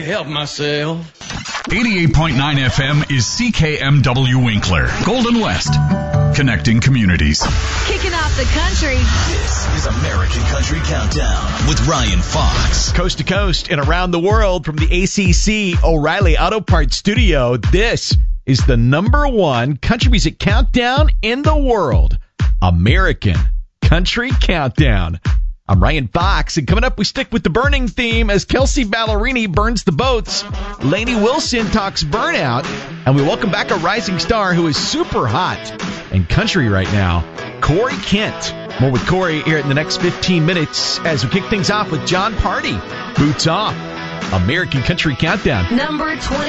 Help myself. 88.9 FM is CKMW Winkler, Golden West, connecting communities. Kicking off the country. This is American Country Countdown with Ryan Fox. Coast to coast and around the world from the ACC O'Reilly Auto Parts Studio, this is the #1 country music countdown in the world, American Country Countdown. I'm Ryan Fox, and coming up, we stick with the burning theme as Kelsey Ballerini burns the boats. Lainey Wilson talks burnout, and we welcome back a rising star who is super hot in country right now, Corey Kent. More with Corey here in the next 15 minutes as we kick things off with John Party. Boots off. American Country Countdown. Number 20.